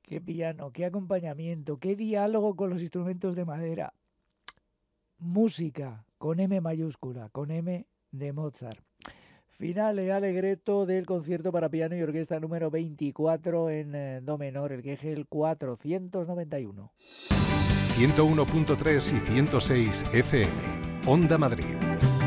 qué piano, qué acompañamiento, qué diálogo con los instrumentos de madera. Música con M mayúscula, con M de Mozart. Finale allegretto del concierto para piano y orquesta número 24 en do menor, el Kegel 491. 101.3 y 106 FM. Onda Madrid.